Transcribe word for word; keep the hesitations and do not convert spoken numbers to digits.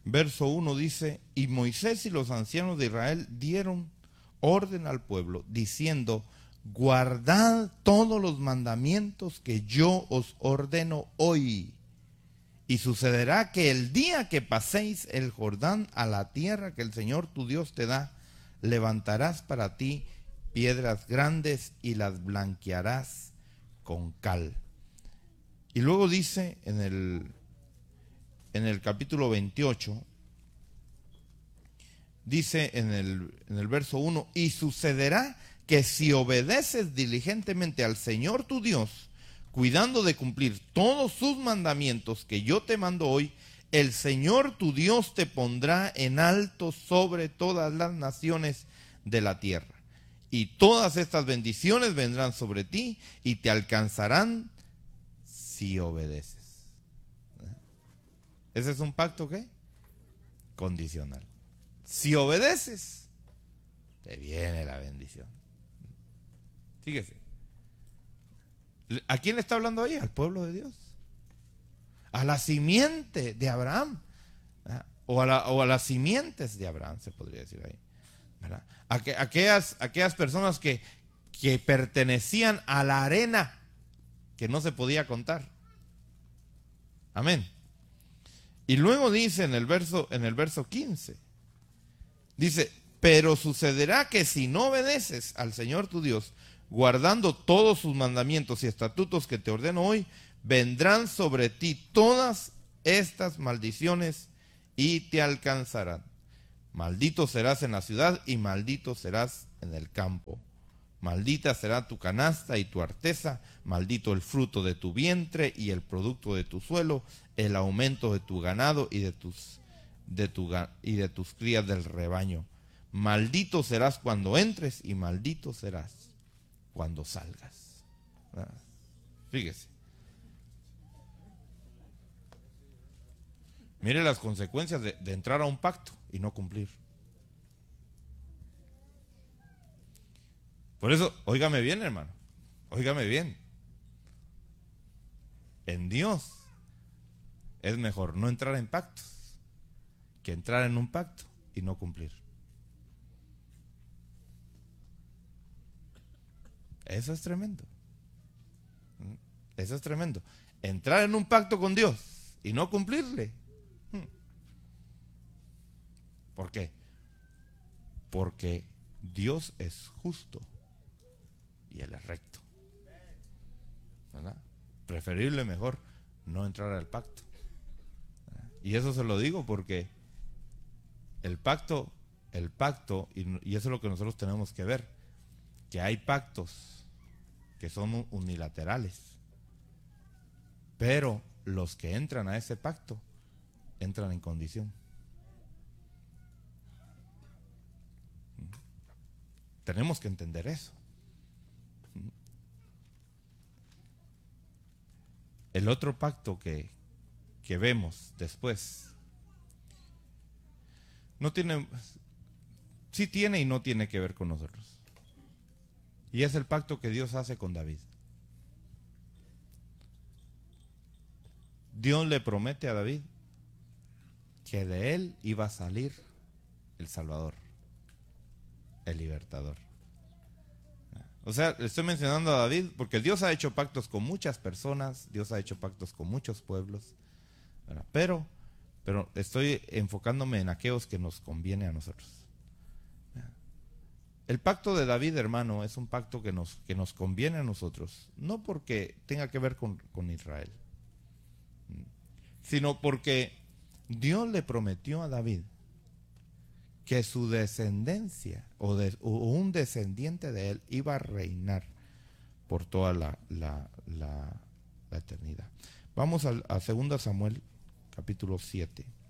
verso uno dice: y Moisés y los ancianos de Israel dieron orden al pueblo, diciendo: guardad todos los mandamientos que yo os ordeno hoy. Y sucederá que el día que paséis el Jordán a la tierra que el Señor tu Dios te da, levantarás para ti piedras grandes y las blanquearás con cal. Y luego dice en el, en el capítulo veintiocho, dice en el, en el verso uno: y sucederá que si obedeces diligentemente al Señor tu Dios, cuidando de cumplir todos sus mandamientos que yo te mando hoy, el Señor tu Dios te pondrá en alto sobre todas las naciones de la tierra. Y todas estas bendiciones vendrán sobre ti y te alcanzarán si obedeces. ¿Ese es un pacto qué? Condicional. Si obedeces, te viene la bendición. Fíjese. ¿A quién le está hablando ahí? Al pueblo de Dios. A la simiente de Abraham. ¿Verdad? O a, la, o a las simientes de Abraham, se podría decir ahí. ¿Verdad? A que, aquellas, aquellas personas que, que pertenecían a la arena que no se podía contar. Amén. Y luego dice en el verso, en el verso quince, dice: pero sucederá que si no obedeces al Señor tu Dios, guardando todos sus mandamientos y estatutos que te ordeno hoy, vendrán sobre ti todas estas maldiciones y te alcanzarán. Maldito serás en la ciudad y maldito serás en el campo. Maldita será tu canasta y tu arteza, maldito el fruto de tu vientre y el producto de tu suelo, el aumento de tu ganado y de tus, de tu, y de tus crías del rebaño. Maldito serás cuando entres y maldito serás cuando salgas. ¿Verdad? Fíjese. Mire las consecuencias de, de entrar a un pacto y no cumplir. Por eso, óigame bien, hermano, óigame bien. En Dios es mejor no entrar en pactos que entrar en un pacto y no cumplir. Eso es tremendo. Eso es tremendo. Entrar en un pacto con Dios y no cumplirle. ¿Por qué? Porque Dios es justo y Él es recto. ¿Verdad? Preferible mejor no entrar al pacto. ¿Verdad? Y eso se lo digo porque el pacto, el pacto, y, y eso es lo que nosotros tenemos que ver, que hay pactos que son unilaterales, pero los que entran a ese pacto entran en condición. Tenemos que entender eso. El otro pacto que, que vemos después no tiene, sí tiene y no tiene que ver con nosotros. Y es el pacto que Dios hace con David. Dios le promete a David que de él iba a salir el Salvador, el libertador. O sea, le estoy mencionando a David porque Dios ha hecho pactos con muchas personas, Dios ha hecho pactos con muchos pueblos, ¿verdad? Pero, pero estoy enfocándome en aquellos que nos conviene a nosotros. El pacto de David, hermano, es un pacto que nos, que nos conviene a nosotros, no porque tenga que ver con, con Israel, sino porque Dios le prometió a David que su descendencia o, de, o un descendiente de él iba a reinar por toda la, la, la, la eternidad. Vamos a, a segundo Samuel capítulo siete.